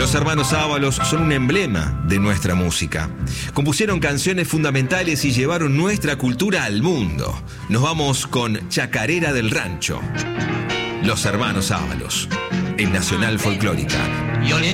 Los hermanos Ábalos son un emblema de nuestra música. Compusieron canciones fundamentales y llevaron nuestra cultura al mundo. Nos vamos con Chacarera del Rancho. Los hermanos Ábalos, en Nacional Folclórica.